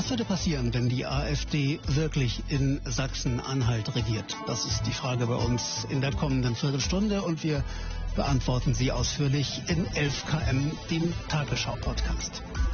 Was würde passieren, wenn die AfD wirklich in Sachsen-Anhalt regiert? Das ist die Frage bei uns in der kommenden Viertelstunde und wir beantworten sie ausführlich in 11 km, dem Tagesschau-Podcast.